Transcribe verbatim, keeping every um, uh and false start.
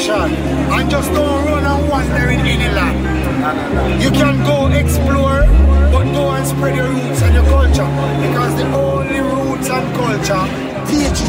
nation and just don't run and wander in any land. You can go explore, but go and spread your roots and your culture, because the only roots and culture teach